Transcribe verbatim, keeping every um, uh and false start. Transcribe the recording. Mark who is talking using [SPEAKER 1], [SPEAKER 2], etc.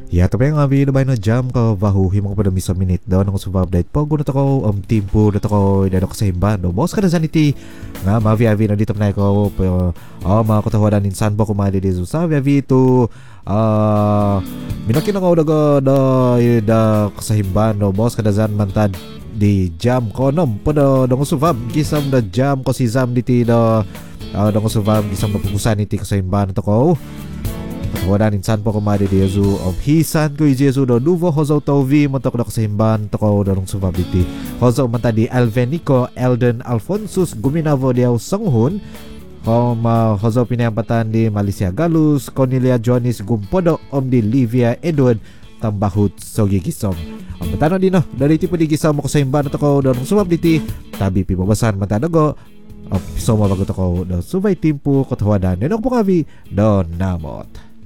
[SPEAKER 1] Ya, tapi nga bi na jam ka bahu himong pada misa minute daw nang subab dait po guno ko um timpo dito ko dado ko sa himban no boss kada saniti nga mavi avi na dito na ko po oh mga katawadan insan po kumadi di sa avi to ah minakin nga daga da da sa himban no boss kada zan mantad di jam ko nom pada dong subab gisam da jam ko si zam diti da dong subab gisam da pugusan iti ko sa himban to ko Katawadan insan po kumadi di Yesu of hisan ko Yesu do nuvo hozo tovi montok do kasimban toko dorong subabiti hozo manta di Alvenico Elden Alfonsus guminavo diaw sanghun om uh, hozo pinayampatan di Malaysia Galus Cornelia Joanis Gumpodo om di Livia Edward Tambahut Sogigisom ang matano din no dari tipo di gisom mo kasimban toko dorong subabiti tabi pimabasan matanago of soma bago toko do subay timpo katawadan nenok po kabi do namot